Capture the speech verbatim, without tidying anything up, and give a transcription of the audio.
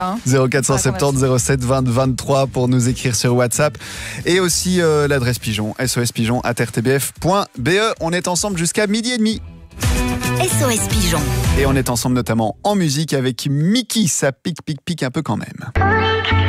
Hein zéro quatre cent soixante-dix zéro sept vingt vingt-trois pour nous écrire sur WhatsApp. Et aussi euh, l'adresse pigeon, S O S pigeon arobase r t b f point b e. On est ensemble jusqu'à midi et demi. S O S Pigeon. Et on est ensemble notamment en musique avec Mickey. Ça pique, pique, pique un peu quand même.